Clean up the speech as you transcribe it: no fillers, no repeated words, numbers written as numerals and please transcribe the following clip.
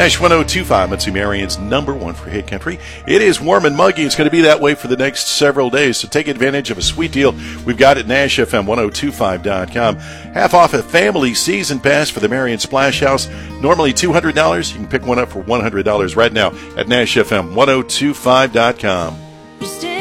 Nash 102.5, Muncie Marion's number one for hit country. It is warm and muggy. It's going to be that way for the next several days, so take advantage of a sweet deal we've got at NashFM1025.com. Half off a family season pass for the Marion Splash House. Normally $200. You can pick one up for $100 right now at NashFM1025.com.